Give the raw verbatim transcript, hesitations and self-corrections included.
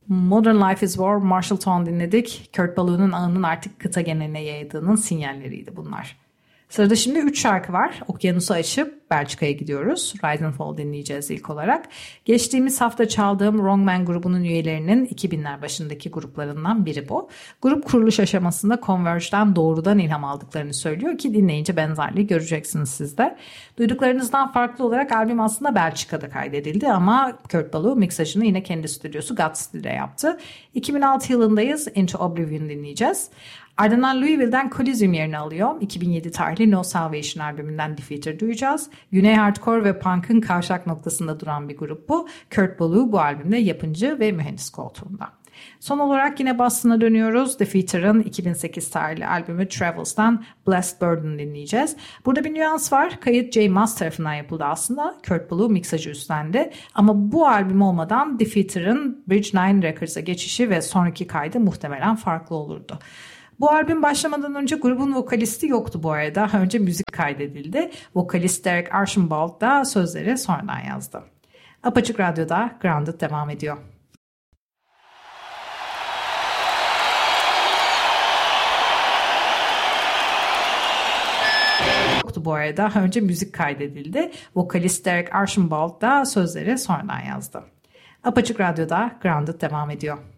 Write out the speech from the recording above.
Modern Life is War, Marshall Tone dinledik. Kurt balığının ağının artık kıta geneline yayıldığının sinyalleriydi bunlar. Sırada şimdi üç şarkı var. Okyanusu aşıp Belçika'ya gidiyoruz. Rise and Fall dinleyeceğiz ilk olarak. Geçtiğimiz hafta çaldığım Wrong Man grubunun üyelerinin iki binler başındaki gruplarından biri bu. Grup kuruluş aşamasında Converge'den doğrudan ilham aldıklarını söylüyor ki dinleyince benzerliği göreceksiniz siz de. Duyduklarınızdan farklı olarak albüm aslında Belçika'da kaydedildi ama Kurt Ballou miksajını yine kendi stüdyosu God City'de yaptı. iki bin altı yılındayız. Into Oblivion dinleyeceğiz. Ardından Louisville'den Coliseum yerini alıyor. iki bin yedi tarihli No Salvation albümünden Defeater duyacağız. Güney hardcore ve punk'ın kavşak noktasında duran bir grup bu. Kurt Ballou bu albümde yapımcı ve mühendis koltuğunda. Son olarak yine Boston'a dönüyoruz. Defeater'ın iki bin sekiz tarihli albümü Travels'tan Blessed Burden dinleyeceğiz. Burada bir nüans var. Kayıt J. Mas tarafından yapıldı aslında. Kurt Ballou miksajı üstlendi. Ama bu albüm olmadan Defeater'ın Bridge Nine Records'a geçişi ve sonraki kaydı muhtemelen farklı olurdu. Bu albüm başlamadan önce grubun vokalisti yoktu bu arada. Önce müzik kaydedildi. Vokalist Derek Archambault da sözleri sonradan yazdı. Apaçık Radyo'da Grounded devam ediyor. Yoktu bu arada. Önce müzik kaydedildi. Vokalist Derek Archambault da sözleri sonradan yazdı. Apaçık Radyo'da Grounded devam ediyor.